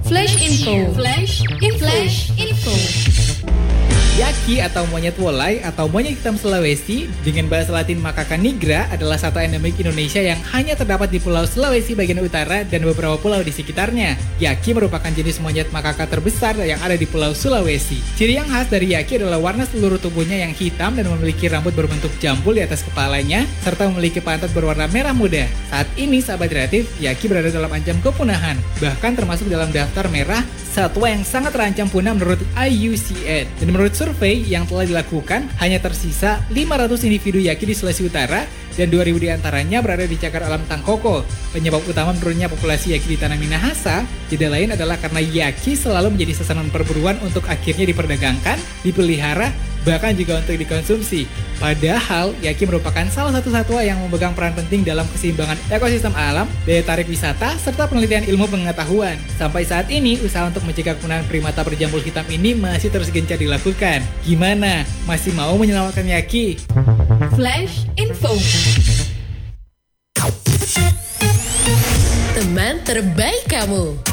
Flash Info. Yaki atau monyet wolai atau monyet hitam Sulawesi dengan bahasa Latin Macaca nigra adalah satu endemik Indonesia yang hanya terdapat di Pulau Sulawesi bagian utara dan beberapa pulau di sekitarnya. Yaki merupakan jenis monyet macaca terbesar yang ada di Pulau Sulawesi. Ciri yang khas dari Yaki adalah warna seluruh tubuhnya yang hitam dan memiliki rambut berbentuk jambul di atas kepalanya serta memiliki pantat berwarna merah muda. Saat ini sahabat kreatif, Yaki berada dalam ancaman kepunahan, bahkan termasuk dalam daftar merah satwa yang sangat terancam punah menurut IUCN. Dan menurut survei yang telah dilakukan, hanya tersisa 500 individu Yaki di Sulawesi Utara dan 2.000 diantaranya berada di Cagar Alam Tangkoko. Penyebab utama menurunnya populasi Yaki di Tanah Minahasa tidak lain adalah karena Yaki selalu menjadi sasaran perburuan untuk akhirnya diperdagangkan, dipelihara, bahkan juga untuk dikonsumsi. Padahal, Yaki merupakan salah satu satwa yang memegang peran penting dalam keseimbangan ekosistem alam, daya tarik wisata, serta penelitian ilmu pengetahuan. Sampai saat ini, usaha untuk mencegah kepunahan primata berjambul hitam ini masih terus gencar dilakukan. Gimana? Masih mau menyelamatkan Yaki? Flash Info. Teman terbaik kamu.